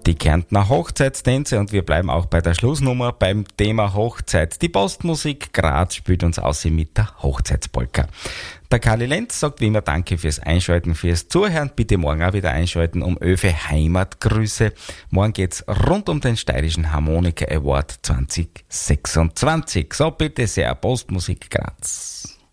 Die Kärntner Hochzeitstänze und wir bleiben auch bei der Schlussnummer beim Thema Hochzeit. Die Postmusik Graz spielt uns aus mit der Hochzeitspolka. Der Kali Lenz sagt wie immer Danke fürs Einschalten, fürs Zuhören. Bitte morgen auch wieder einschalten um 11 Heimatgrüße. Morgen geht's rund um den Steirischen Harmonika Award 2026. So, bitte sehr, Postmusik Graz.